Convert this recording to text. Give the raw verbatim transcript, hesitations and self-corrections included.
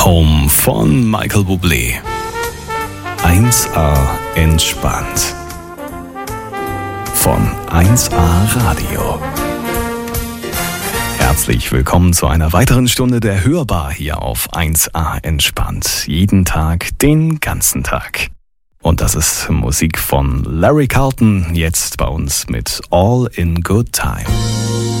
Home von Michael Bublé. eins A entspannt. Von eins A Radio. Herzlich willkommen zu einer weiteren Stunde der Hörbar hier auf eins A entspannt. Jeden Tag, den ganzen Tag. Und das ist Musik von Larry Carlton, jetzt bei uns mit All in Good Time.